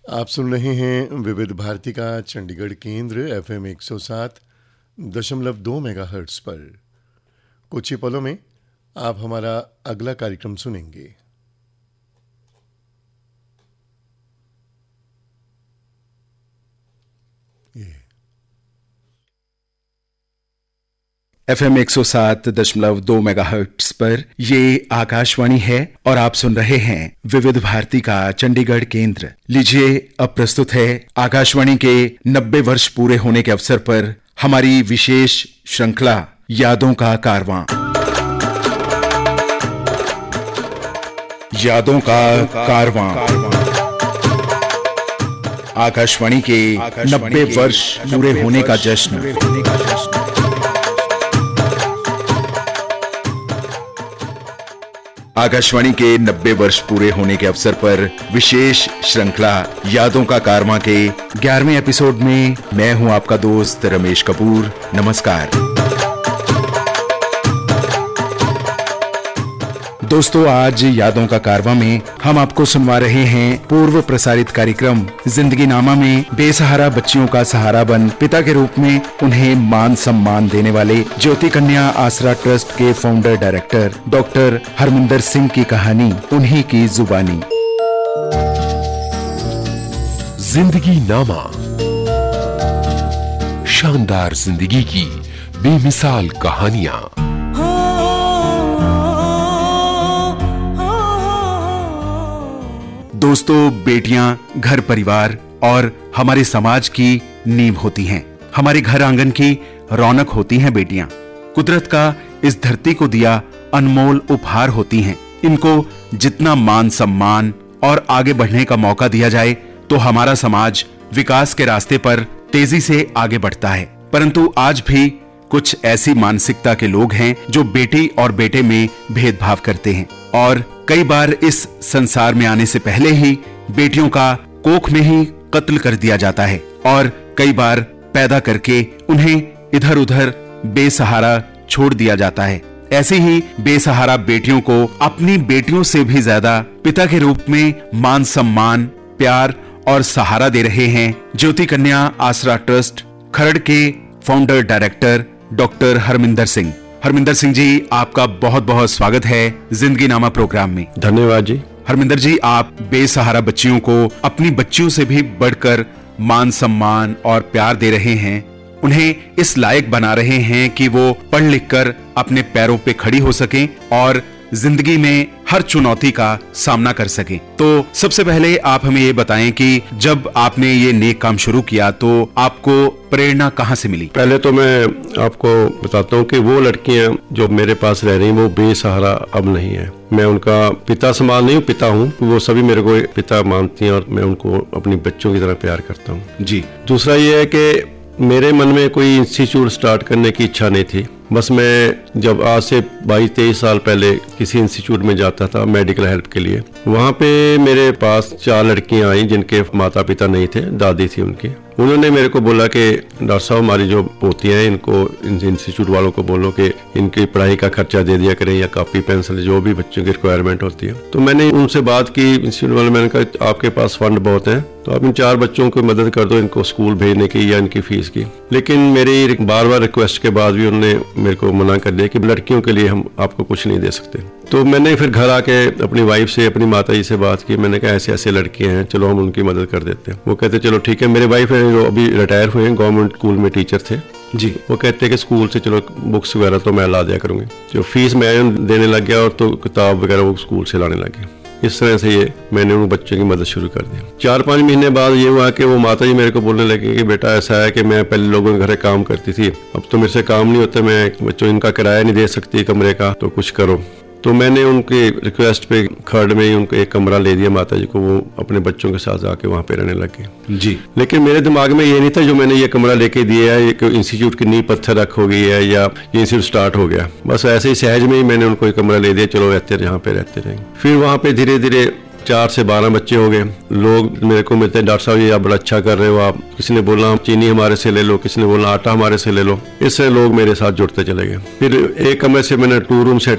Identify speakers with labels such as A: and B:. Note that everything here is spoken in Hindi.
A: आप सुन रहे हैं विविध भारती का चंडीगढ़ केंद्र FM 107.2 मेगाहर्ट्ज पर। कुछ ही पलों में आप हमारा अगला कार्यक्रम सुनेंगे।
B: FM 107.2 मेगाहर्ट्ज पर ये आकाशवाणी है और आप सुन रहे हैं विविध भारती का चंडीगढ़ केंद्र। लीजिए अब प्रस्तुत है आकाशवाणी के 90 वर्ष पूरे होने के अवसर पर हमारी विशेष श्रृंखला यादों का कारवां। यादों का कारवां आकाशवाणी के 90 वर्ष पूरे होने का जश्न। आकाशवाणी के 90 वर्ष पूरे होने के अवसर पर विशेष श्रृंखला यादों का कारवां के 11वें एपिसोड में मैं हूं आपका दोस्त रमेश कपूर। नमस्कार दोस्तों, आज यादों का कारवां में हम आपको सुनवा रहे हैं पूर्व प्रसारित कार्यक्रम जिंदगी नामा में बेसहारा बच्चियों का सहारा बन पिता के रूप में उन्हें मान सम्मान देने वाले ज्योति कन्या आसरा ट्रस्ट के founder director doctor Harminder Singh की कहानी, उन्हीं की जुबानी।
C: जिंदगी नामा, शानदार जिंदगी की बेमिसाल कहानियां।
B: दोस्तों, बेटियां घर परिवार और हमारे समाज की नींव होती हैं। हमारे घर आंगन की रौनक होती हैं बेटियां। कुदरत का इस धरती को दिया अनमोल उपहार होती हैं। इनको जितना मान सम्मान और आगे बढ़ने का मौका दिया जाए तो हमारा समाज विकास के रास्ते पर तेजी से आगे बढ़ता है। परंतु आज भी कुछ ऐसी मानसिकता के लोग हैं जो बेटी और बेटे में भेदभाव करते हैं और कई बार इस संसार में आने से पहले ही बेटियों का कोख में ही कत्ल कर दिया जाता है और कई बार पैदा करके उन्हें इधर उधर बेसहारा छोड़ दिया जाता है। ऐसी ही बेसहारा बेटियों को अपनी बेटियों से भी ज्यादा पिता के रूप में मान सम्मान, प्यार और सहारा दे रहे हैं ज्योति कन्या आसरा ट्रस्ट खरड़ के founder director doctor Harminder Singh. Harminder Singh ji, आपका बहुत बहुत स्वागत है जिंदगी नामा प्रोग्राम में।
D: धन्यवाद जी।
B: हरमिंदर जी, आप बेसहारा बच्चियों को अपनी बच्चियों से भी बढ़कर मान सम्मान और प्यार दे रहे हैं, उन्हें इस लायक बना रहे हैं कि वो पढ़ लिख कर अपने पैरों पे खड़ी हो सकें और जिंदगी में हर चुनौती का सामना कर सकें। तो सबसे पहले आप हमें ये बताएं कि जब आपने ये नेक काम शुरू किया तो आपको प्रेरणा कहाँ से मिली?
D: पहले तो मैं आपको बताता हूँ कि वो लड़कियां जो मेरे पास रह रही वो बेसहारा अब नहीं है। मैं उनका पिता समान नहीं हूँ, पिता हूँ। वो सभी मेरे को पिता मानती हैं और मैं उनको अपनी बच्चों की तरह प्यार करता हूँ जी। दूसरा ये है कि मेरे मन में कोई इंस्टीट्यूट स्टार्ट करने की इच्छा नहीं थी। बस मैं जब आज से 22-23 साल पहले किसी इंस्टीट्यूट में जाता था मेडिकल हेल्प के लिए, वहाँ पे मेरे पास 4 लड़कियाँ आई जिनके माता पिता नहीं थे, दादी थी उनकी। उन्होंने मेरे को बोला कि डॉक्टर साहब, हमारी जो पोतियाँ हैं इनको इन इंस्टीट्यूट वालों को बोलो कि इनकी पढ़ाई का खर्चा दे दिया करें या कॉपी पेंसिल जो भी बच्चों की रिक्वायरमेंट होती है। तो मैंने उनसे बात की इंस्टीट्यूट वाले, मैंने कहा आपके पास फंड बहुत है तो आप इन 4 बच्चों को मदद कर दो, इनको स्कूल भेजने की या इनकी फीस की। लेकिन मेरी बार बार रिक्वेस्ट के बाद भी उन्होंने मेरे को मना कर दिया कि लड़कियों के लिए हम आपको कुछ नहीं दे सकते। तो मैंने फिर घर आके अपनी वाइफ से, अपनी माता जी से बात की। मैंने कहा ऐसे ऐसे लड़कियां हैं, चलो हम उनकी मदद कर देते हैं। वो कहते चलो ठीक है। मेरे वाइफ है जो अभी रिटायर हुए हैं, गवर्नमेंट स्कूल में टीचर थे जी। वो कहते हैं कि स्कूल से चलो बुक्स वगैरह तो मैं ला दिया करूँगी। जो फीस मैं देने लग गया और तो किताब वगैरह वो स्कूल से लाने लग गया। इस तरह से ये मैंने उन बच्चों की मदद शुरू कर दी। 4-5 महीने बाद ये हुआ कि वो माता जी मेरे को बोलने लगे कि बेटा ऐसा है कि मैं पहले लोगों के घर काम करती थी, अब तो मेरे से काम नहीं होता, मैं बच्चों इनका किराया नहीं दे सकती कमरे का, तो कुछ करो। तो मैंने उनके रिक्वेस्ट पे खर्ड में ही उनको एक कमरा ले दिया माता जी को। वो अपने बच्चों के साथ आके वहाँ पे रहने लगे जी। लेकिन मेरे दिमाग में ये नहीं था जो मैंने ये कमरा लेके दिया है ये इंस्टीट्यूट की नींव पत्थर रख हो गई है या ये इंस्टीट्यूट स्टार्ट हो गया। बस ऐसे ही सहज में ही मैंने उनको एक कमरा ले दिया, चलो रहते यहाँ पे रहते रहेंगे। फिर वहाँ पे धीरे धीरे 4 से 12 बच्चे हो गए। लोग मेरे को मिलते हैं, डॉक्टर साहब ये आप बड़ा अच्छा कर रहे हो आप। किसी ने बोला चीनी हमारे से ले लो, किसी ने बोला आटा हमारे से ले लो। इससे लोग मेरे साथ जुड़ते चले गए। फिर एक कमरे से मैंने 2 रूम सेट